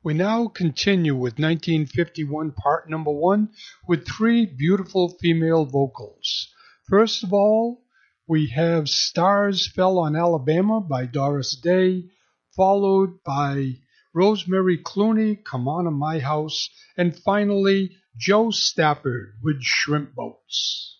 We now continue with 1951 part number 1 with three beautiful female vocals. First of all, we have Stars Fell on Alabama by Doris Day, followed by Rosemary Clooney, Come On to My House, and finally Joe Stafford with Shrimp Boats.